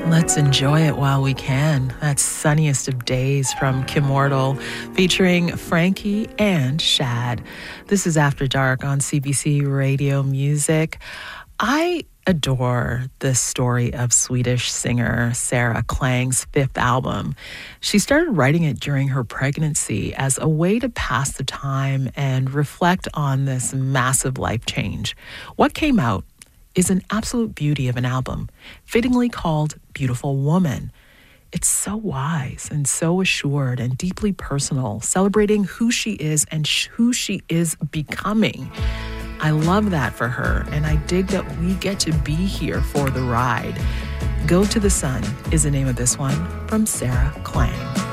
Let's enjoy it while we can. That's Sunniest of Days from Kimmortal, featuring Frankie and Shad. This is After Dark on CBC Radio Music. I adore the story of Swedish singer Sarah Klang's fifth album. She started writing it during her pregnancy as a way to pass the time and reflect on this massive life change. What came out is an absolute beauty of an album, fittingly called Beautiful Woman. It's so wise and so assured and deeply personal, celebrating who she is and who she is becoming. I love that for her, and I dig that we get to be here for the ride. Go to the Sun is the name of this one from Sarah Klang.